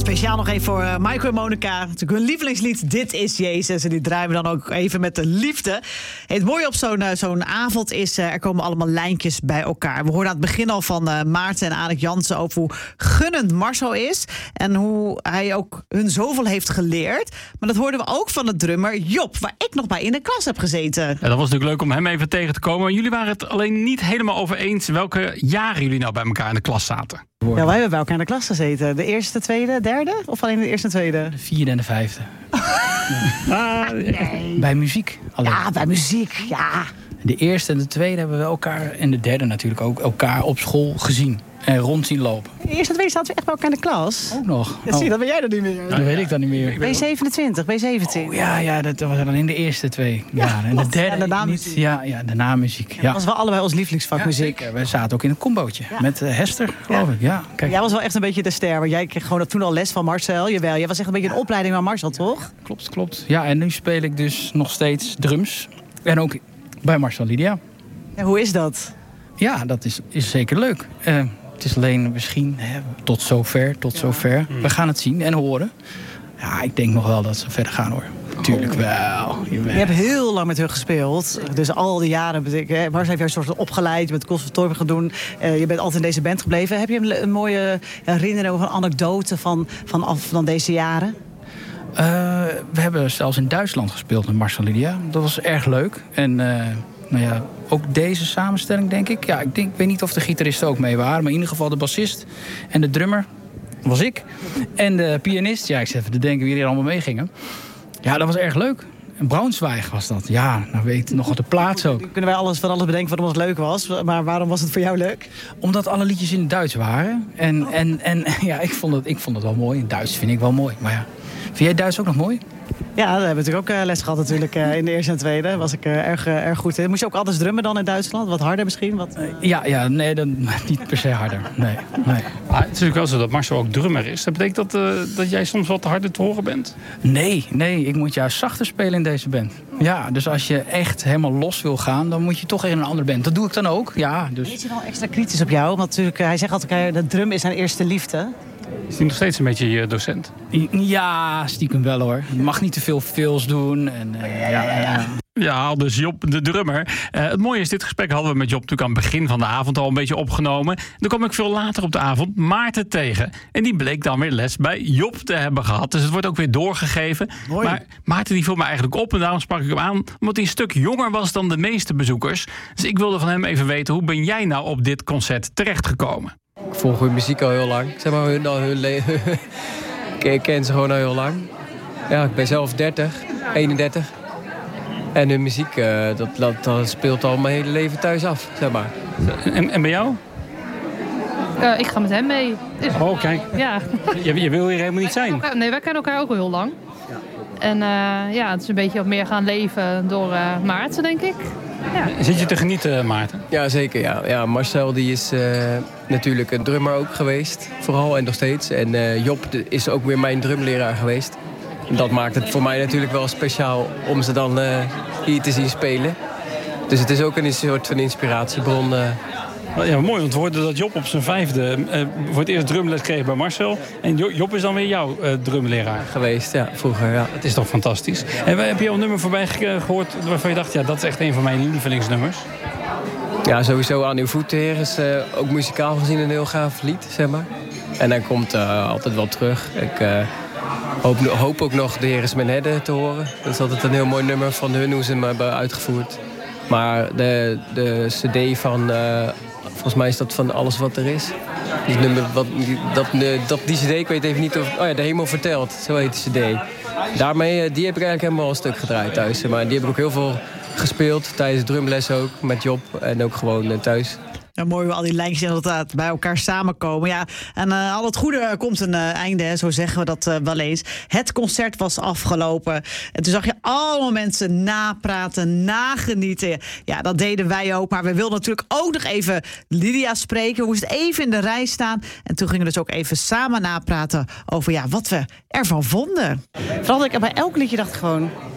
Speciaal nog even voor Michael en Monica. Natuurlijk hun lievelingslied, Dit is Jezus. En die draaien we dan ook even met de liefde. Het mooie op zo'n avond is, er komen allemaal lijntjes bij elkaar. We hoorden aan het begin al van Maarten en Arik Jansen over hoe gunnend Marcel is. En hoe hij ook hun zoveel heeft geleerd. Maar dat hoorden we ook van de drummer Job, waar ik nog bij in de klas heb gezeten. Ja, dat was natuurlijk leuk om hem even tegen te komen. Maar jullie waren het alleen niet helemaal over eens welke jaren jullie nou bij elkaar in de klas zaten. Ja, wij hebben bij elkaar in de klas gezeten. De eerste, tweede, derde? Of alleen de eerste en tweede? De vierde en de vijfde. Nee. Bij muziek alleen. Ja, bij muziek, ja. De eerste en de tweede hebben we elkaar, en de derde natuurlijk ook, elkaar op school gezien. En rond zien lopen. De eerste en tweede zaten we echt bij elkaar in de klas. Ook nog. Ja, zie, dat ben jij dan niet meer. Dat weet ik dan niet meer. B27, B17. Oh, ja, dat was dan in de eerste twee. Ja, en de derde. En de namuziek. Ja, de namuziek. Ja. Dat was wel allebei ons lievelingsvak Ja, muziek. zeker. We zaten ook in een combootje. Met Hester, geloof ik. Ja, kijk. Jij was wel echt een beetje de ster. Want jij kreeg gewoon toen al les van Marcel. Jawel, jij was echt een beetje een opleiding van Marcel, toch? Klopt. Ja, en nu speel ik dus nog steeds drums. En ook bij Marcel Lydia. Ja, hoe is dat? Ja, dat is zeker leuk. Het is alleen misschien tot zover. We gaan het zien en horen. Ja, ik denk nog wel dat ze verder gaan, hoor. Tuurlijk wel. Je hebt heel lang met hun gespeeld. Dus al die jaren. Marcel heeft jou een soort opgeleid. Je bent het conservatorium gaan doen. Je bent altijd in deze band gebleven. Heb je een mooie herinnering of een anekdote van deze jaren? We hebben zelfs in Duitsland gespeeld met Marcel Lydia. Dat was erg leuk. En ook deze samenstelling, denk ik. Ja, ik weet niet of de gitaristen ook mee waren. Maar in ieder geval de bassist en de drummer was ik. En de pianist, ja, ik zit even te denken wie er allemaal mee gingen. Ja, dat was erg leuk. En Braunschweig was dat. Ja, nou weet nog wat de plaats ook. Kunnen wij van alles bedenken wat ons leuk was. Maar waarom was het voor jou leuk? Omdat alle liedjes in het Duits waren. En ja, ik vond het wel mooi. In Duits vind ik wel mooi. Maar ja, vind jij Duits ook nog mooi? Ja, daar hebben we natuurlijk ook les gehad natuurlijk. In de eerste en tweede was ik erg goed in. Moest je ook anders drummen dan in Duitsland? Wat harder misschien? Ja, nee, dan, niet per se harder. Nee. Maar het is natuurlijk wel zo dat Marcel ook drummer is. Dat betekent dat jij soms wat harder te horen bent? Nee, ik moet juist zachter spelen in deze band. Ja, dus als je echt helemaal los wil gaan, dan moet je toch in een andere band. Dat doe ik dan ook, ja. Dus. Is hij wel extra kritisch op jou? Want natuurlijk, hij zegt altijd, de drum is zijn eerste liefde. Is hij nog steeds een beetje je docent? Ja, stiekem wel, hoor. Je mag niet te veel fills doen. En, Ja, dus Job, de drummer. Het mooie is, dit gesprek hadden we met Job natuurlijk aan het begin van de avond al een beetje opgenomen. Dan kwam ik veel later op de avond Maarten tegen. En die bleek dan weer les bij Job te hebben gehad. Dus het wordt ook weer doorgegeven. Mooi. Maar Maarten die viel me eigenlijk op en daarom sprak ik hem aan. Omdat hij een stuk jonger was dan de meeste bezoekers. Dus ik wilde van hem even weten, hoe ben jij nou op dit concert terechtgekomen? Ik volg hun muziek al heel lang. Zeg maar, ik ken ze gewoon al heel lang. Ja, ik ben zelf 31. En hun muziek, dat speelt al mijn hele leven thuis af, zeg maar. En bij jou? Ik ga met hem mee. Oh, kijk. Ja. Je wil hier helemaal niet zijn. Nee, wij kennen elkaar ook al heel lang. En het is een beetje wat meer gaan leven door Maarten, denk ik. Ja. Zit je te genieten, Maarten? Ja, zeker. Ja, Marcel die is natuurlijk een drummer ook geweest, vooral en nog steeds. En Job is ook weer mijn drumleraar geweest. Dat maakt het voor mij natuurlijk wel speciaal om ze dan hier te zien spelen. Dus het is ook een soort van inspiratiebron. Ja, mooi, want we hoorden dat Job op zijn 5e voor het eerst drumles kreeg bij Marcel. En Job is dan weer jouw drumleraar. Geweest, ja, vroeger, ja. Dat is toch fantastisch. En heb je al een nummer voorbij gehoord waarvan je dacht, ja, dat is echt een van mijn lievelingsnummers? Ja, sowieso Aan uw voeten, Heer, is ook muzikaal gezien een heel gaaf lied, zeg maar. En hij komt altijd wel terug. Ik hoop ook nog De Heer is mijn herder te horen. Dat is altijd een heel mooi nummer van hun, hoe ze hem hebben uitgevoerd. Maar de cd van, volgens mij is dat van Alles wat er is. Dus nummer, die cd, ik weet even niet of... Oh ja, De Hemel vertelt, zo heet de cd. Daarmee, die heb ik eigenlijk helemaal een stuk gedraaid thuis. Maar die heb ik ook heel veel gespeeld, tijdens drumles ook, met Job. En ook gewoon thuis. Ja, mooi hoe al die lijntjes inderdaad bij elkaar samenkomen. Ja, en al het goede komt een einde, hè, zo zeggen we dat wel eens. Het concert was afgelopen. En toen zag je allemaal mensen napraten, nagenieten. Ja, dat deden wij ook. Maar we wilden natuurlijk ook nog even Lydia spreken. We moesten even in de rij staan. En toen gingen we dus ook even samen napraten over wat we ervan vonden. Vooral dat ik bij elk liedje dacht gewoon...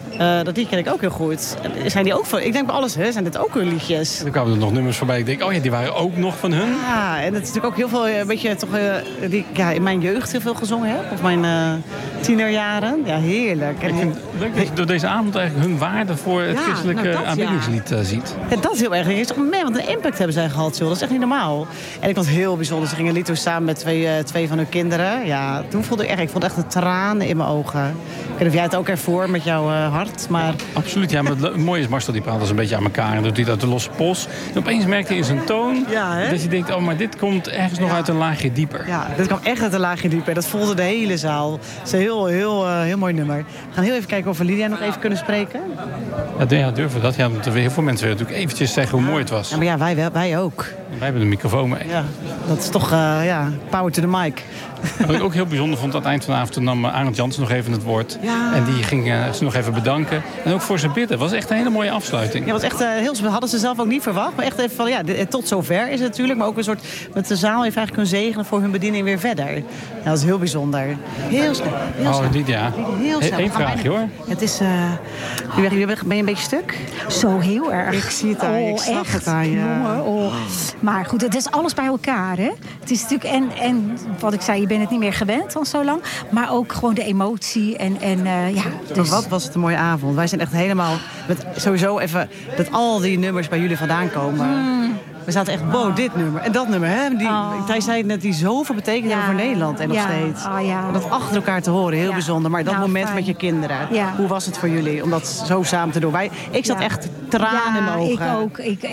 Dat lied ken ik ook heel goed. Zijn die ook van? Ik denk bij alles, hè? Zijn dit ook hun liedjes? Er kwamen er nog nummers voorbij. Ik denk, oh ja, die waren ook nog van hun. Ja, en het is natuurlijk ook heel veel, een beetje toch, die ik in mijn jeugd heel veel gezongen heb. Of mijn tienerjaren. Ja, heerlijk. Ik vind het leuk dat je door deze avond eigenlijk hun waarde voor het christelijke aanbiddingslied ziet. Ja, dat is heel erg. Ik zeg, man, wat een impact hebben zij gehad, joh. Dat is echt niet normaal. En ik vond het heel bijzonder. Ze gingen lied doen samen met twee van hun kinderen. Ja, toen voelde ik vond echt de tranen in mijn ogen. Ik weet niet of jij het ook ervoor met jouw hart, maar... Absoluut, ja. Maar het mooie is, Marcel die praat dus een beetje aan elkaar en doet hij uit de losse pols. En opeens merkte hij in zijn toon dat je denkt, oh, maar dit komt ergens nog uit een laagje dieper. Ja, dit kwam echt uit een laagje dieper. Dat voelde de hele zaal. Het is een heel mooi nummer. We gaan heel even kijken of we Lydia nog even kunnen spreken. Ja, durven we dat? Ja, want heel veel mensen willen natuurlijk eventjes zeggen hoe mooi het was. Ja, maar ja, wij ook. Wij hebben de microfoon mee. Ja, dat is toch, power to the mic. Wat ik ook heel bijzonder vond, aan het eind van de avond toen nam Arend Jansen nog even het woord. Ja. En die ging ze nog even bedanken. En ook voor ze bidden. Het was echt een hele mooie afsluiting. Ja, was echt hadden ze zelf ook niet verwacht. Maar echt even van, tot zover is het natuurlijk. Maar ook een soort, met de zaal even eigenlijk kunnen zegenen voor hun bediening weer verder. Ja, dat is heel bijzonder. Heel snel. Lydia. Heel snel. Eén vraagje hoor. Het is, ben je een beetje stuk? Zo heel erg. Ik zie het aan je, ik snap echt, het aan je. Jongen, Maar goed, het is alles bij elkaar, hè. Het is natuurlijk, en wat ik zei, je bent het niet meer gewend al zo lang. Maar ook gewoon de emotie Dus... Wat was het een mooie avond. Wij zijn echt helemaal, sowieso even, dat al die nummers bij jullie vandaan komen. We zaten echt, dit nummer en dat nummer. Hè? Hij zei net, die zoveel betekent voor Nederland en nog steeds. En dat achter elkaar te horen, heel bijzonder. Maar dat moment met je kinderen, hoe was het voor jullie om dat zo samen te doen? Ik zat echt tranen in mijn ogen. Ik ook.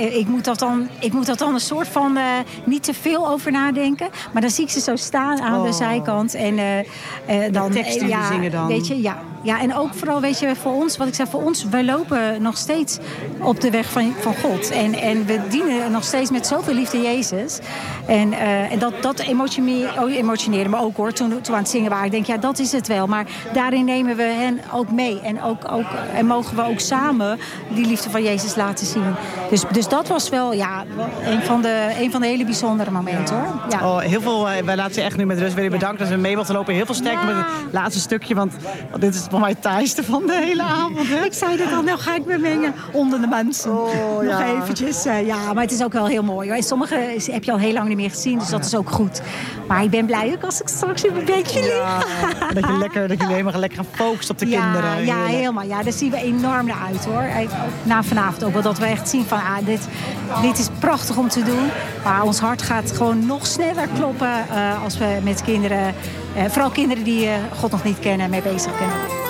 Ik moet dat dan een soort van niet te veel over nadenken. Maar dan zie ik ze zo staan aan de zijkant. En dan de tekst die zingen dan. Weet je, ja, en ook vooral, weet je, voor ons, wat ik zei, voor ons, wij lopen nog steeds op de weg van God. En we dienen nog steeds met zoveel liefde Jezus. En dat emotioneerde me ook, hoor, toen we aan het zingen waren. Ik denk, ja, dat is het wel. Maar daarin nemen we hen ook mee. En mogen we ook samen die liefde van Jezus laten zien. Dus dat was wel, een van de hele bijzondere momenten, hoor. Ja. Heel veel, wij laten je echt nu met rust. Wil je bedanken dat we mee mochten lopen. Heel veel sterkte met het laatste stukje. Want dit is voor mij het taaiste van de hele avond. Hè? Ik zei dit al, nou ga ik me mengen onder de mensen. Nog eventjes. Maar het is ook wel heel mooi, hoor. En sommige heb je al heel lang niet meer gezien, dus dat is ook goed. Maar ik ben blij ook als ik straks weer een beetje lig. Dat je helemaal lekker gaan focussen op de kinderen. Ja, helemaal. Ja, daar zien we enorm naar uit, hoor. Na vanavond ook wel, dat we echt zien van, dit is prachtig om te doen. Maar ons hart gaat gewoon nog sneller kloppen als we met kinderen, vooral kinderen die God nog niet kennen, mee bezig kunnen.